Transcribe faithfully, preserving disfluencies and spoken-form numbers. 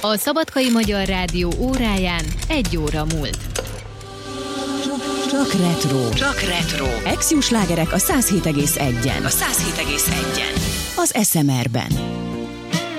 A Szabadkai Magyar Rádió óráján egy óra múlt. Csak retro. Csak retro. Ex-jó slágerek a száz hét egész egyen. A száz hét egész egyen. Az es em er-ben.